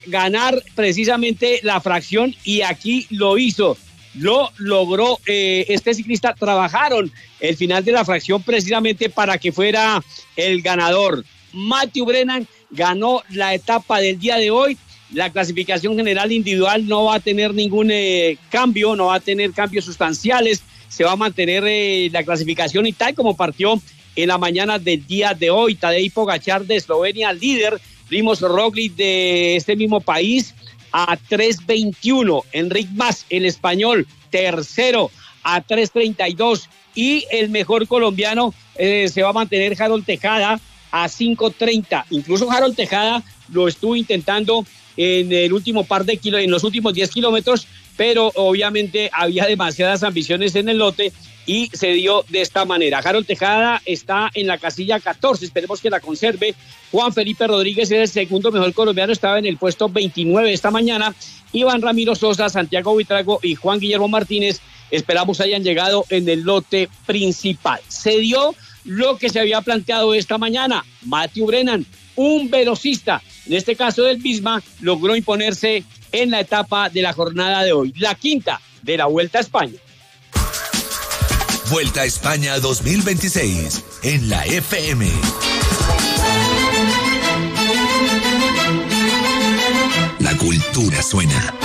ganar precisamente la fracción y aquí lo hizo. Lo logró este ciclista. Trabajaron el final de la fracción precisamente para que fuera el ganador. Matthew Brennan ganó la etapa del día de hoy. La clasificación general individual no va a tener ningún cambio, no va a tener cambios sustanciales. Se va a mantener la clasificación y tal como partió en la mañana del día de hoy. Tadej Pogačar de Eslovenia, líder. Primož Roglič de este mismo país a 3:21. Enric Mas, el español, tercero a 3:32. Y el mejor colombiano se va a mantener Harold Tejada a 5:30. Incluso Harold Tejada lo estuvo intentando en el último en los últimos 10 kilómetros, pero obviamente había demasiadas ambiciones en el lote y se dio de esta manera. Harold Tejada está en la casilla 14, esperemos que la conserve. Juan Felipe Rodríguez es el segundo mejor colombiano, estaba en el puesto 29 esta mañana. Iván Ramiro Sosa, Santiago Buitrago y Juan Guillermo Martínez esperamos hayan llegado en el lote principal. Se dio lo que se había planteado esta mañana. Matthew Brennan, un velocista, en este caso del Visma, logró imponerse en la etapa de la jornada de hoy, la quinta de la Vuelta a España. Vuelta a España 2026 en la FM. La cultura suena.